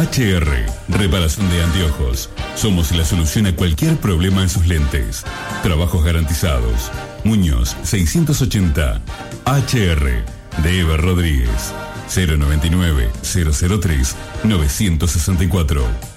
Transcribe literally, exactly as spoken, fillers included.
H R, reparación de anteojos. Somos la solución a cualquier problema en sus lentes. Trabajos garantizados. Muñoz seiscientos ochenta. H R, de Eva Rodríguez. cero noventa y nueve, cero cero tres, novecientos sesenta y cuatro.